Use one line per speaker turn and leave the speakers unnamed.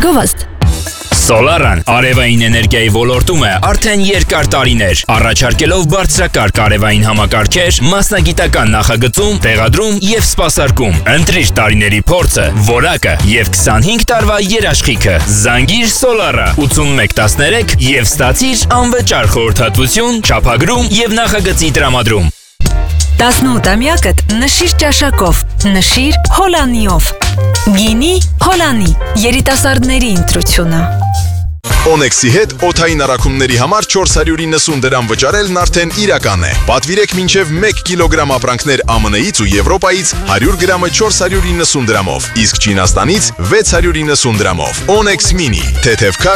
Գովազդ։
Սոլարան արևային էներգիայի ոլորտում է արդեն երկար տարիներ, առաջարկելով բարձրակարգ արևային համակարգեր, մասնագիտական նախագծում, տեղադրում եւ սպասարկում։ Ընտրիր տարիների փորձը, որակը եւ 25 տարվա երաշխիքը։ Զանգիր Սոլարա 8113 եւ ստացիր անվճար խորհրդատվություն, չափագրում եւ նախագծի տրամադրում։
18-ամյակդ նշիր ճաշակով, նշիր Հոլանիով։ Գինի Հոլանի, երիտասարդների ընտրությունը։
Օնեքսի հետ օդային առաքումների համար 490 դրամ վճարելն արդեն իրական է։ Պատվիրեք մինչև 1 կիլոգրամ ապրանքներ ԱՄՆ-ից ու Եվրոպայից 100 գրամը 490 դրամով, իսկ Չինաստանից 690 դրամով։ Օնեքս Մինի, թեթև քաշ